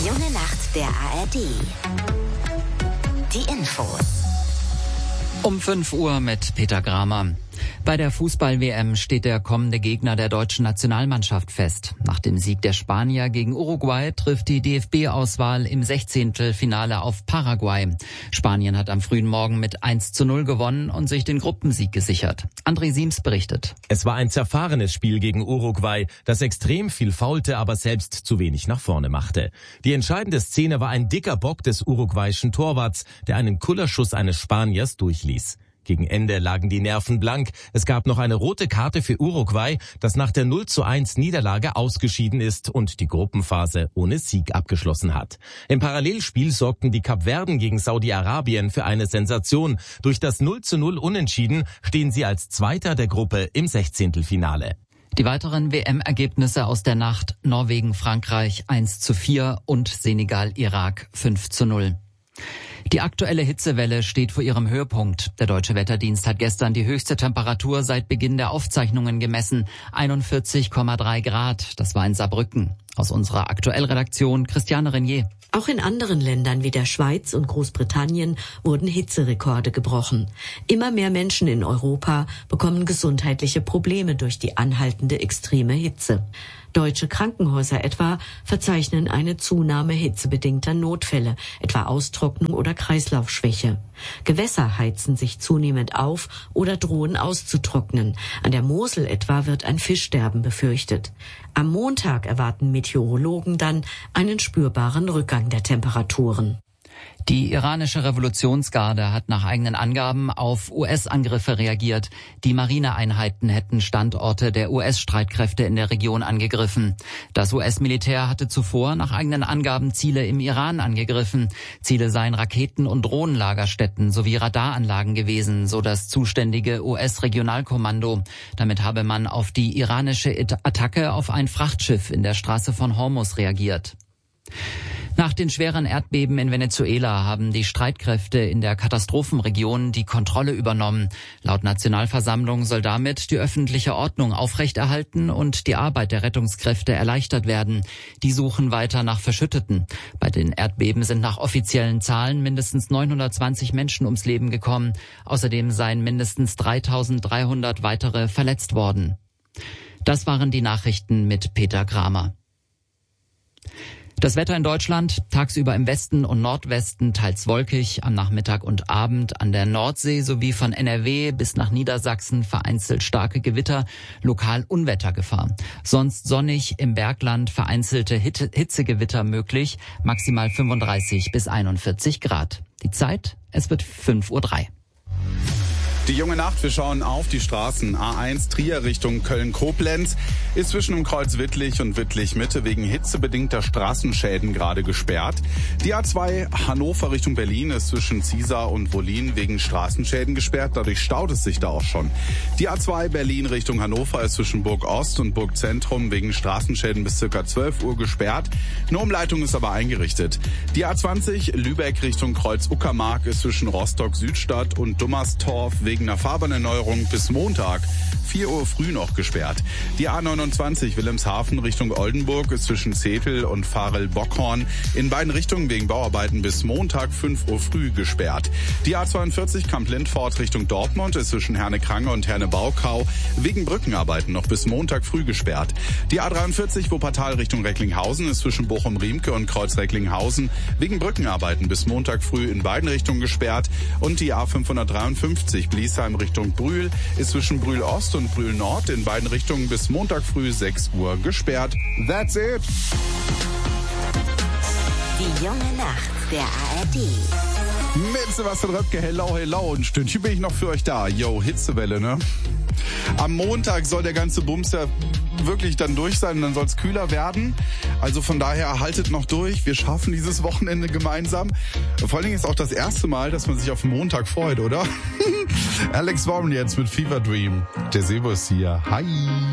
Junge Nacht der ARD. Die Infos. Um 5 Uhr mit Peter Gramer. Bei der Fußball-WM steht der kommende Gegner der deutschen Nationalmannschaft fest. Nach dem Sieg der Spanier gegen Uruguay trifft die DFB-Auswahl im 16. Finale auf Paraguay. Spanien hat am frühen Morgen mit 1:0 gewonnen und sich den Gruppensieg gesichert. André Siems berichtet. Es war ein zerfahrenes Spiel gegen Uruguay, das extrem viel faulte, aber selbst zu wenig nach vorne machte. Die entscheidende Szene war ein dicker Bock des uruguayischen Torwarts, der einen Kullerschuss eines Spaniers durchließ. Gegen Ende lagen die Nerven blank. Es gab noch eine rote Karte für Uruguay, das nach der 0:1 Niederlage ausgeschieden ist und die Gruppenphase ohne Sieg abgeschlossen hat. Im Parallelspiel sorgten die Kapverden gegen Saudi-Arabien für eine Sensation. Durch das 0:0 Unentschieden stehen sie als Zweiter der Gruppe im 16. Finale. Die weiteren WM-Ergebnisse aus der Nacht: Norwegen, Frankreich 1:4 und Senegal, Irak 5:0. Die aktuelle Hitzewelle steht vor ihrem Höhepunkt. Der Deutsche Wetterdienst hat gestern die höchste Temperatur seit Beginn der Aufzeichnungen gemessen. 41,3 Grad. Das war in Saarbrücken. Aus unserer Aktuellredaktion Christiane Renier. Auch in anderen Ländern wie der Schweiz und Großbritannien wurden Hitzerekorde gebrochen. Immer mehr Menschen in Europa bekommen gesundheitliche Probleme durch die anhaltende extreme Hitze. Deutsche Krankenhäuser etwa verzeichnen eine Zunahme hitzebedingter Notfälle, etwa Austrocknung oder Kreislaufschwäche. Gewässer heizen sich zunehmend auf oder drohen auszutrocknen. An der Mosel etwa wird ein Fischsterben befürchtet. Am Montag erwarten Meteorologen dann einen spürbaren Rückgang der Temperaturen. Die iranische Revolutionsgarde hat nach eigenen Angaben auf US-Angriffe reagiert. Die Marineeinheiten hätten Standorte der US-Streitkräfte in der Region angegriffen. Das US-Militär hatte zuvor nach eigenen Angaben Ziele im Iran angegriffen. Ziele seien Raketen- und Drohnenlagerstätten sowie Radaranlagen gewesen, so das zuständige US-Regionalkommando. Damit habe man auf die iranische Attacke auf ein Frachtschiff in der Straße von Hormuz reagiert. Nach den schweren Erdbeben in Venezuela haben die Streitkräfte in der Katastrophenregion die Kontrolle übernommen. Laut Nationalversammlung soll damit die öffentliche Ordnung aufrechterhalten und die Arbeit der Rettungskräfte erleichtert werden. Die suchen weiter nach Verschütteten. Bei den Erdbeben sind nach offiziellen Zahlen mindestens 920 Menschen ums Leben gekommen. Außerdem seien mindestens 3.300 weitere verletzt worden. Das waren die Nachrichten mit Peter Gramer. Das Wetter in Deutschland: tagsüber im Westen und Nordwesten teils wolkig, am Nachmittag und Abend an der Nordsee sowie von NRW bis nach Niedersachsen vereinzelt starke Gewitter, lokal Unwettergefahr. Sonst sonnig, im Bergland vereinzelte Hitzegewitter möglich, maximal 35 bis 41 Grad. Die Zeit: es wird 5:03 Uhr. Die junge Nacht, wir schauen auf die Straßen. A1 Trier Richtung Köln-Koblenz ist zwischen dem Kreuz Wittlich und Wittlich-Mitte wegen hitzebedingter Straßenschäden gerade gesperrt. Die A2 Hannover Richtung Berlin ist zwischen Ziesar und Wollin wegen Straßenschäden gesperrt. Dadurch staut es sich da auch schon. Die A2 Berlin Richtung Hannover ist zwischen Burg Ost und Burg Zentrum wegen Straßenschäden bis ca. 12 Uhr gesperrt. Eine Umleitung ist aber eingerichtet. Die A20 Lübeck Richtung Kreuz-Uckermark ist zwischen Rostock-Südstadt und Dummerstorf wegen einer Fahrbahnerneuerung bis Montag 4 Uhr früh noch gesperrt. Die A29 Wilhelmshaven Richtung Oldenburg ist zwischen Zetel und Varel-Bockhorn in beiden Richtungen wegen Bauarbeiten bis Montag 5 Uhr früh gesperrt. Die A42 Kamp-Lindfort Richtung Dortmund ist zwischen Herne-Krange und Herne-Baukau wegen Brückenarbeiten noch bis Montag früh gesperrt. Die A43 Wuppertal Richtung Recklinghausen ist zwischen Bochum-Riemke und Kreuz-Recklinghausen wegen Brückenarbeiten bis Montag früh in beiden Richtungen gesperrt. Und die A553 Bliesheim Richtung Brühl ist zwischen Brühl Ost und Brühl Nord in beiden Richtungen bis Montag früh 6 Uhr gesperrt. That's it. Die junge Nacht der ARD. Mit Sebastian Röpke, hello, hello. Ein Stündchen bin ich noch für euch da. Yo, Hitzewelle, ne? Am Montag soll der ganze Bums ja wirklich dann durch sein und dann soll es kühler werden. Also von daher haltet noch durch. Wir schaffen dieses Wochenende gemeinsam. Vor allen Dingen ist auch das erste Mal, dass man sich auf den Montag freut, oder? Alex Warren jetzt mit Fever Dream. Der Sebo ist hier. Hi.